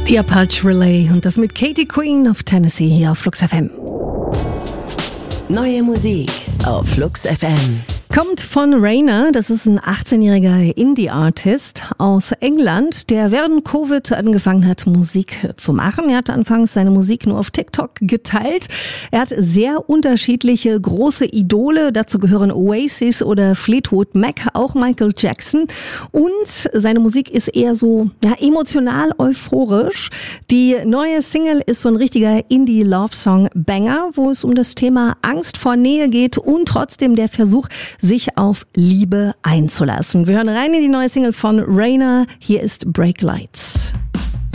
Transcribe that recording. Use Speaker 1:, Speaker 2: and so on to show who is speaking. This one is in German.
Speaker 1: Ihr Pulse Relay und das mit Katie Queen of Tennessee hier auf Flux FM.
Speaker 2: Neue Musik auf Flux FM.
Speaker 1: Kommt von Rainer, das ist ein 18-jähriger Indie-Artist aus England, der während Covid angefangen hat, Musik zu machen. Er hat anfangs seine Musik nur auf TikTok geteilt. Er hat sehr unterschiedliche große Idole, dazu gehören Oasis oder Fleetwood Mac, auch Michael Jackson. Und seine Musik ist eher so emotional euphorisch. Die neue Single ist so ein richtiger Indie-Love-Song-Banger, wo es um das Thema Angst vor Nähe geht und trotzdem der Versuch, sich auf Liebe einzulassen. Wir hören rein in die neue Single von Rainer. Hier ist Break Lights.